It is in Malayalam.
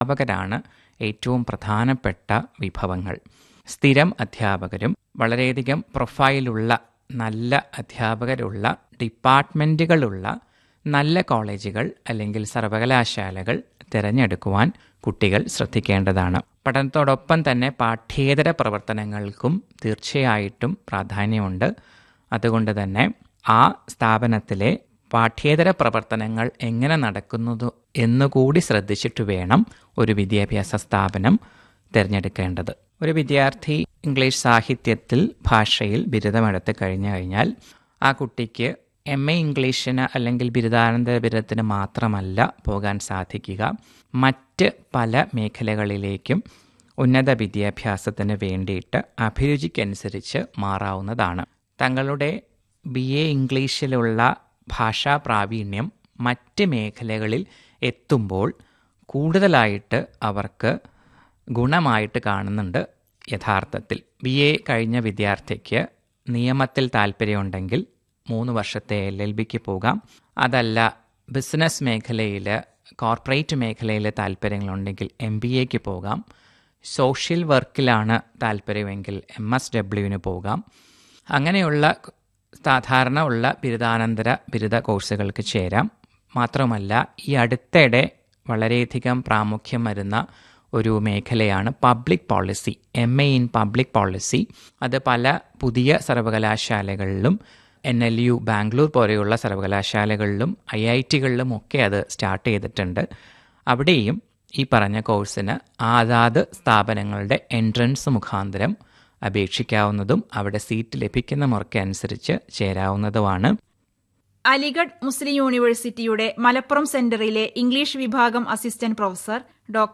അധ്യാപകരാണ് ഏറ്റവും പ്രധാനപ്പെട്ട വിഭവങ്ങൾ. സ്ഥിരം അധ്യാപകരും വളരെയധികം പ്രൊഫൈലുള്ള നല്ല അധ്യാപകരുള്ള ഡിപ്പാർട്ട്മെൻറ്റുകളുള്ള നല്ല കോളേജുകൾ അല്ലെങ്കിൽ സർവകലാശാലകൾ തിരഞ്ഞെടുക്കുവാൻ കുട്ടികൾ ശ്രദ്ധിക്കേണ്ടതാണ്. പഠനത്തോടൊപ്പം തന്നെ പാഠ്യേതര പ്രവർത്തനങ്ങൾക്കും തീർച്ചയായിട്ടും പ്രാധാന്യമുണ്ട്. അതുകൊണ്ട് തന്നെ ആ സ്ഥാപനത്തിലെ പാഠ്യേതര പ്രവർത്തനങ്ങൾ എങ്ങനെ നടക്കുന്നത് എന്നുകൂടി ശ്രദ്ധിച്ചിട്ട് വേണം ഒരു വിദ്യാഭ്യാസ സ്ഥാപനം തിരഞ്ഞെടുക്കേണ്ടത്. ഒരു വിദ്യാർത്ഥി ഇംഗ്ലീഷ് സാഹിത്യത്തിൽ ഭാഷയിൽ ബിരുദമെടുത്ത് കഴിഞ്ഞാൽ ആ കുട്ടിക്ക് MA ഇംഗ്ലീഷിന് അല്ലെങ്കിൽ ബിരുദാനന്തര ബിരുദത്തിന് മാത്രമല്ല പോകാൻ സാധിക്കുക, മറ്റ് പല മേഖലകളിലേക്കും ഉന്നത വിദ്യാഭ്യാസത്തിന് വേണ്ടിയിട്ട് അഭിരുചിക്കനുസരിച്ച് മാറാവുന്നതാണ്. തങ്ങളുടെ BA ഇംഗ്ലീഷിലുള്ള ഭാഷാ പ്രാവീണ്യം മറ്റ് മേഖലകളിൽ എത്തുമ്പോൾ കൂടുതലായിട്ട് അവർക്ക് ഗുണമായിട്ട് കാണുന്നുണ്ട്. യഥാർത്ഥത്തിൽ BA കഴിഞ്ഞ വിദ്യാർത്ഥിക്ക് നിയമത്തിൽ താല്പര്യമുണ്ടെങ്കിൽ 3 വർഷത്തെ LLBക്ക് പോകാം. അതല്ല ബിസിനസ് മേഖലയിൽ കോർപ്പറേറ്റ് മേഖലയിൽ താല്പര്യങ്ങളുണ്ടെങ്കിൽ MBAക്ക് പോകാം. സോഷ്യൽ വർക്കിലാണ് താല്പര്യമെങ്കിൽ MSWന് പോകാം. അങ്ങനെയുള്ള സാധാരണ ഉള്ള ബിരുദാനന്തര ബിരുദ കോഴ്സുകൾക്ക് ചേരാം. മാത്രമല്ല ഈ അടുത്തിടെ വളരെയധികം പ്രാമുഖ്യം വരുന്ന ഒരു മേഖലയാണ് public policy, MA in public policy. അത് പല പുതിയ സർവകലാശാലകളിലും NLU ബാംഗ്ലൂർ പോലെയുള്ള സർവകലാശാലകളിലും IITകളിലും ഒക്കെ അത് സ്റ്റാർട്ട് ചെയ്തിട്ടുണ്ട്. അവിടെയും ഈ പറഞ്ഞ കോഴ്സിന് അതാത് സ്ഥാപനങ്ങളുടെ എൻട്രൻസ് മുഖാന്തരം അപേക്ഷിക്കാവുന്നതും അവിടെ സീറ്റ് ലഭിക്കുന്ന മുറയ്ക്കനുസരിച്ച് ചേരാവുന്നതുമാണ്. അലിഗഡ് മുസ്ലിം യൂണിവേഴ്സിറ്റിയുടെ മലപ്പുറം സെന്ററിലെ ഇംഗ്ലീഷ് വിഭാഗം അസിസ്റ്റന്റ് പ്രൊഫസർ ഡോ.